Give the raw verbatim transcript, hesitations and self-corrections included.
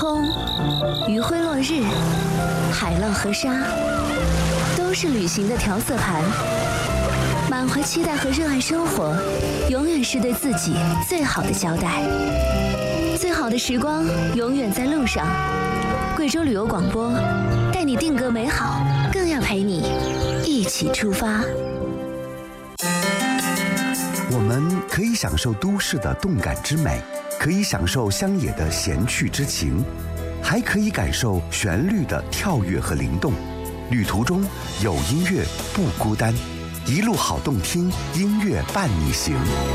空、余晖落日、海浪和沙，都是旅行的调色盘。满怀期待和热爱生活，永远是对自己最好的交代。最好的时光永远在路上。贵州旅游广播，带你定格美好，更要陪你一起出发。 我们可以享受都市的动感之美，可以享受乡野的闲趣之情，还可以感受旋律的跳跃和灵动。旅途中有音乐不孤单，一路好动听，音乐伴你行。